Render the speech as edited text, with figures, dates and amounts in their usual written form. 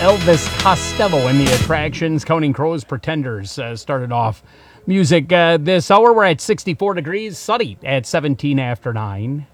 Elvis Costello and the Attractions. Counting Crows Pretenders started off music this hour. We're at 64 degrees, sunny at 17 after 9.